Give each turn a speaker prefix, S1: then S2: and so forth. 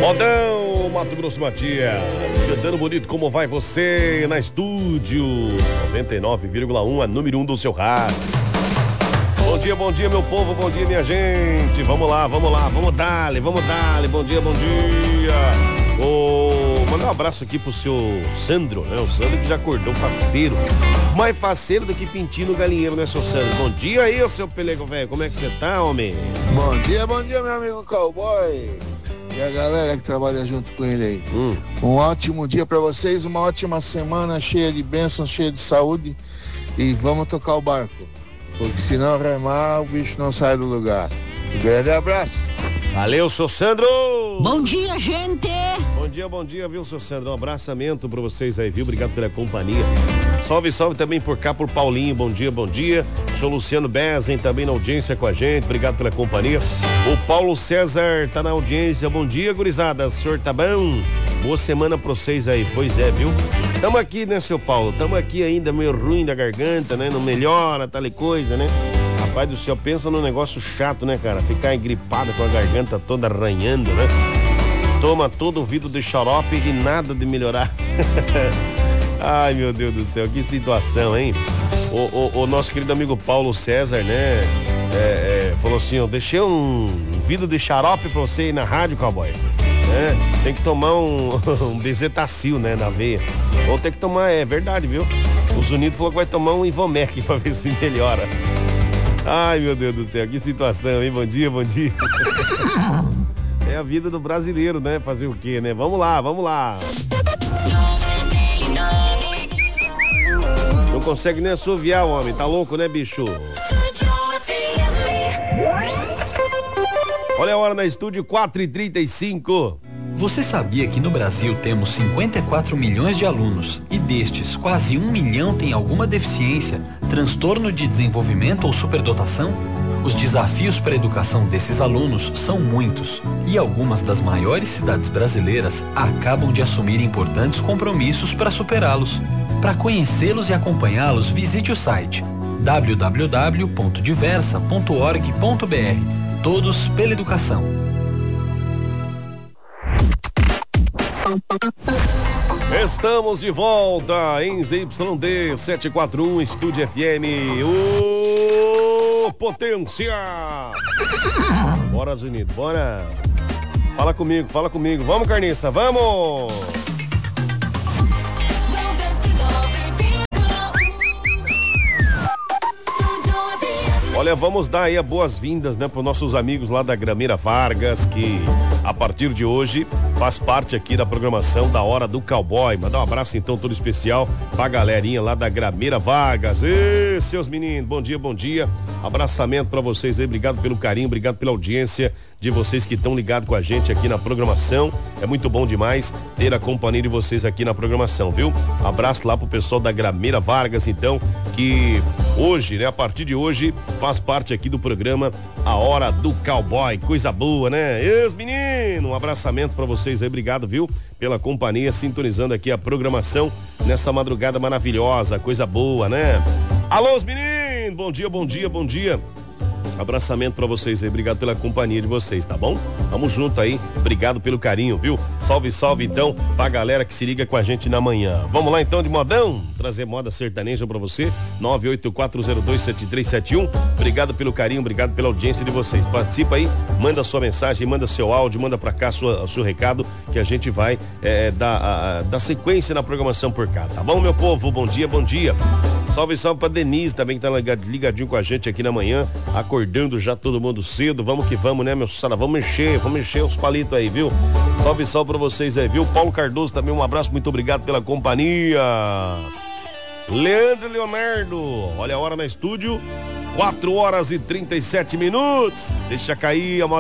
S1: Modão, Mato Grosso Matias. Cantando bonito, como vai você na estúdio? 99,1, a número 1 do seu rádio. Bom dia, meu povo, bom dia, minha gente. Vamos lá, vamos dar-lhe. Bom dia. Mandar um abraço aqui pro seu Sandro, né? O Sandro que já acordou faceiro. Mais faceiro do que pintinho no galinheiro, né, seu Sandro? Bom dia aí, seu pelego velho. Como é que você tá, homem?
S2: Bom dia, meu amigo cowboy. E a galera que trabalha junto com ele aí. Um ótimo dia pra vocês, uma ótima semana cheia de bênçãos, cheia de saúde. E vamos tocar o barco. Porque se não remar, o bicho não sai do lugar. Um grande abraço.
S1: Valeu, seu Sandro!
S3: Bom dia, gente!
S1: Bom dia, viu, seu Sandro? Um abraçamento pra vocês aí, viu? Obrigado pela companhia. Salve também por cá, por Paulinho. Bom dia. Sou Luciano Bezen, também na audiência com a gente. Obrigado pela companhia. O Paulo César tá na audiência. Bom dia, gurizada. O senhor tá bom? Boa semana pra vocês aí. Pois é, viu? Tamo aqui, né, seu Paulo? Tamo aqui ainda meio ruim da garganta, né? Não melhora, tal e coisa, né? Rapaz do céu, pensa num negócio chato, né, cara? Ficar engripado com a garganta toda arranhando, né? Toma todo o vidro de xarope e nada de melhorar. Ai, meu Deus do céu, que situação, hein? O nosso querido amigo Paulo César, né? Falou assim, ó, deixei um vidro de xarope pra você aí na rádio, cowboy. Tem que tomar um bezetacil, né, na veia. Ou tem que tomar, é verdade, viu? O Zunido falou que vai tomar um Ivomec pra ver se melhora. Ai, meu Deus do céu, que situação, hein? Bom dia. É a vida do brasileiro, né? Fazer o quê, né? Vamos lá. Não consegue nem assoviar o homem, tá louco, né, bicho? Olha a hora na estúdio, 4h35.
S4: Você sabia que no Brasil temos 54 milhões de alunos e destes, quase 1 milhão tem alguma deficiência, transtorno de desenvolvimento ou superdotação? Os desafios para a educação desses alunos são muitos e algumas das maiores cidades brasileiras acabam de assumir importantes compromissos para superá-los. Para conhecê-los e acompanhá-los, visite o site www.diversa.org.br. Todos pela educação.
S1: Estamos de volta em ZYD 741 Estúdio FM. Potência! Bora, Zunido, bora! Fala comigo. Vamos, Carniça, vamos! Olha, vamos dar aí as boas-vindas, né, para os nossos amigos lá da Grameira Vargas, que a partir de hoje faz parte aqui da programação da Hora do Cowboy. Mandar um abraço então todo especial pra galerinha lá da Grameira Vargas. Ê, seus meninos, bom dia. Abraçamento pra vocês aí, obrigado pelo carinho, obrigado pela audiência de vocês que estão ligados com a gente aqui na programação. É muito bom demais ter a companhia de vocês aqui na programação, viu? Abraço lá pro pessoal da Grameira Vargas, então, que hoje, né, a partir de hoje, faz parte aqui do programa A Hora do Cowboy. Coisa boa, né? Ex menino, um abraçamento pra vocês aí, obrigado, viu? Pela companhia, sintonizando aqui a programação nessa madrugada maravilhosa, coisa boa, né? Alô, os meninos, bom dia. Abraçamento pra vocês aí, obrigado pela companhia de vocês, tá bom? Tamo junto aí, obrigado pelo carinho, viu? Salve então pra galera que se liga com a gente na manhã. Vamos lá então de modão, trazer moda sertaneja pra você, 984027371. Obrigado pelo carinho, obrigado pela audiência de vocês. Participa aí, manda sua mensagem, manda seu áudio, manda pra cá seu recado, que a gente vai dar sequência na programação por cá, tá bom, meu povo? Bom dia. Salve pra Denise também, que tá ligadinho com a gente aqui na manhã, acordando já todo mundo cedo. Vamos que vamos, né, meu Sara? Vamos encher os palitos aí, viu? Salve pra vocês aí, viu? Paulo Cardoso também, um abraço, muito obrigado pela companhia. Leonardo, olha a hora na estúdio, 4h37. Deixa cair a